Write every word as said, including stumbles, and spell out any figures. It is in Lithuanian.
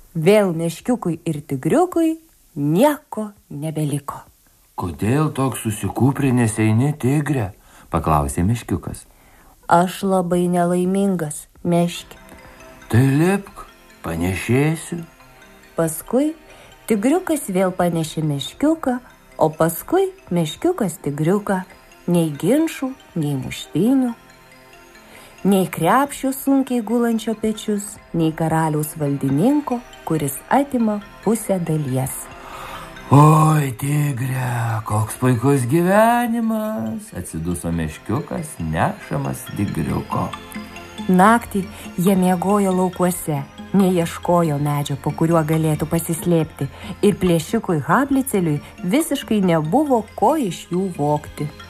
Vėl meškiukui ir tigriukui nieko nebeliko. Kodėl toks susikūprinęs eini, tigre? Paklausė meškiukas. Aš labai nelaimingas, meški. Tai lipk, panešėsiu. Paskui tigriukas vėl panešė meškiuką, o paskui meškiukas tigriuką. Nei ginčų, nei muštynių, nei krepšio sunkiai gulančio pečius, nei karaliaus valdininko, kuris atima pusę dalies. Oi, tigre, koks puikus gyvenimas, atsiduso meškiukas, nešamas tigriuko. Naktį jie miegojo laukuose, neieškojo medžio, po kuriuo galėtų pasislėpti, ir plėšikui Habliceliui visiškai nebuvo ko iš jų vogti.